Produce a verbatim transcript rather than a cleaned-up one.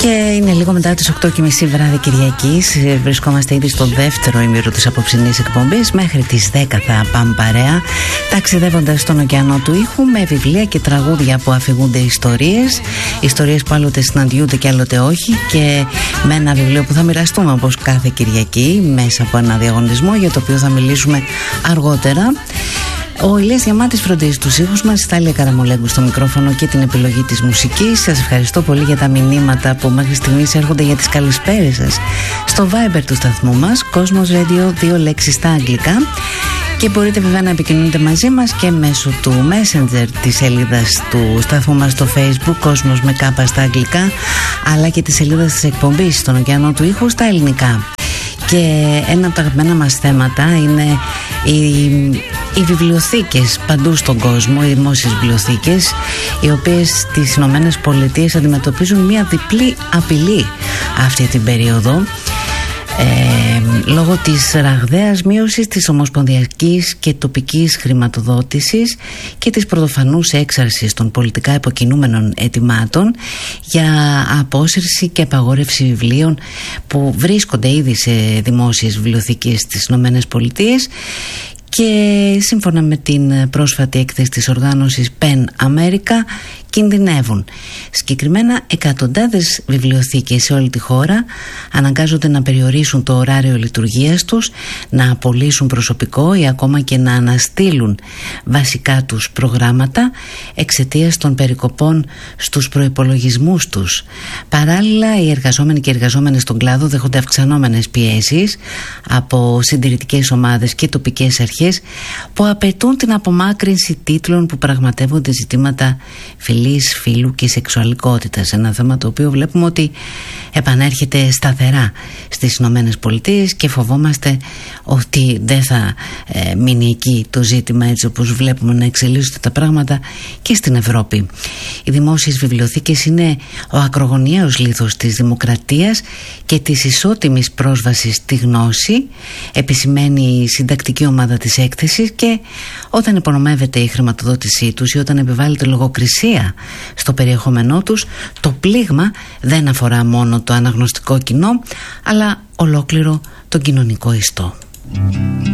Και είναι λίγο μετά τις οκτώ και μισή βράδυ Κυριακής. Βρισκόμαστε ήδη στο δεύτερο ημίρο της απόψινής εκπομπής. Μέχρι τις δέκα θα πάμε παρέα, ταξιδεύοντας στον ωκεανό του ήχου με βιβλία και τραγούδια που αφηγούνται ιστορίες. Ιστορίες που άλλοτε συναντιούνται και άλλοτε όχι. Και με ένα βιβλίο που θα μοιραστούμε όπως κάθε Κυριακή μέσα από ένα διαγωνισμό, για το οποίο θα μιλήσουμε αργότερα. Ο Ηλίας Διαμάτης φροντίζει τους ήχους μας, η Τάλια Καραμολέγκου στο μικρόφωνο και την επιλογή της μουσικής. Σας ευχαριστώ πολύ για τα μηνύματα που μέχρι στιγμής έρχονται, για τις καλησπέρες σας στο Viber του σταθμού μας, Cosmos Radio, δύο λέξεις στα αγγλικά. Και μπορείτε βέβαια να επικοινωνείτε μαζί μας και μέσω του Messenger της σελίδας του σταθμού μας στο Facebook, Cosmos με κάπα στα αγγλικά, αλλά και της σελίδας της εκπομπής στον ωκεανό του ήχου στα ελληνικά. Και ένα από τα αγαπημένα μας θέματα είναι οι, οι βιβλιοθήκες παντού στον κόσμο, οι δημόσιες βιβλιοθήκες, οι οποίες στις Ηνωμένες Πολιτείες αντιμετωπίζουν μια διπλή απειλή αυτή την περίοδο. Ε, λόγω της ραγδαίας μείωσης της ομοσπονδιακής και τοπικής χρηματοδότησης και της πρωτοφανούς έξαρσης των πολιτικά υποκινούμενων αιτημάτων για απόσυρση και απαγόρευση βιβλίων που βρίσκονται ήδη σε δημόσιες βιβλιοθήκες στις Ηνωμένες Πολιτείες. Και σύμφωνα με την πρόσφατη έκθεση της οργάνωσης PEN America, κινδυνεύουν. Συγκεκριμένα, εκατοντάδες βιβλιοθήκες σε όλη τη χώρα αναγκάζονται να περιορίσουν το ωράριο λειτουργίας τους, να απολύσουν προσωπικό ή ακόμα και να αναστείλουν βασικά τους προγράμματα εξαιτίας των περικοπών στους προϋπολογισμούς τους. Παράλληλα, οι εργαζόμενοι και οι εργαζόμενες στον κλάδο δέχονται αυξανόμενες πιέσεις από συντηρητικές ομάδες και τοπικές αρχές που απαιτούν την απομάκρυνση τίτλων που πραγματεύονται ζητήματα φιλής, φίλου και σεξουαλικότητας. Ένα θέμα το οποίο βλέπουμε ότι επανέρχεται σταθερά στις Ηνωμένες Πολιτείες και φοβόμαστε ότι δεν θα ε, μείνει εκεί το ζήτημα, έτσι όπως βλέπουμε να εξελίσσονται τα πράγματα και στην Ευρώπη. Οι δημόσιες βιβλιοθήκες είναι ο ακρογωνιαίος λίθος της δημοκρατίας και της ισότιμης πρόσβασης στη γνώση, επισημαίνει η συντακτική ομάδα της έκθεσης, και όταν υπονομεύεται η χρηματοδότησή τους ή όταν επιβάλλεται λογοκρισία στο περιεχόμενό τους, το πλήγμα δεν αφορά μόνο το αναγνωστικό κοινό, αλλά ολόκληρο τον κοινωνικό ιστό.